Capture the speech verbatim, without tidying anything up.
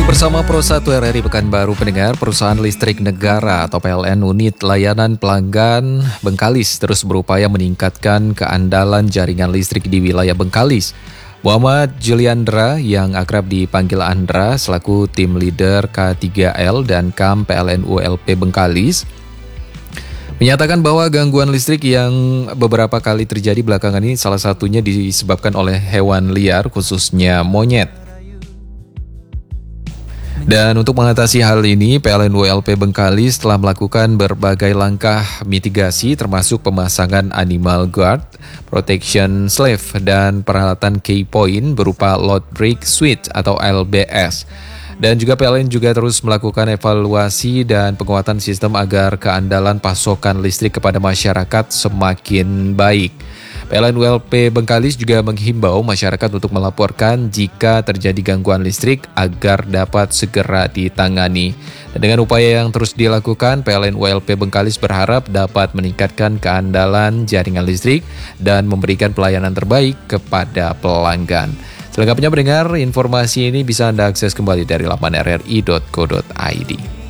Masih bersama Pro satu R R I Pekanbaru pendengar, perusahaan listrik negara atau P L N Unit Layanan Pelanggan Bengkalis terus berupaya meningkatkan keandalan jaringan listrik di wilayah Bengkalis. Muhammad Juliandra yang akrab dipanggil Andra selaku tim leader K tiga L dan Kam P L N U L P Bengkalis menyatakan bahwa gangguan listrik yang beberapa kali terjadi belakangan ini salah satunya disebabkan oleh hewan liar khususnya monyet. Dan untuk mengatasi hal ini, P L N U L P Bengkalis telah melakukan berbagai langkah mitigasi termasuk pemasangan animal guard, protection slave, dan peralatan key point berupa load break switch atau L B S. Dan juga P L N juga terus melakukan evaluasi dan penguatan sistem agar keandalan pasokan listrik kepada masyarakat semakin baik. P L N U L P Bengkalis juga menghimbau masyarakat untuk melaporkan jika terjadi gangguan listrik agar dapat segera ditangani. Dan dengan upaya yang terus dilakukan, P L N U L P Bengkalis berharap dapat meningkatkan keandalan jaringan listrik dan memberikan pelayanan terbaik kepada pelanggan. Selengkapnya mendengar informasi ini bisa Anda akses kembali dari laman r r i dot co dot i d.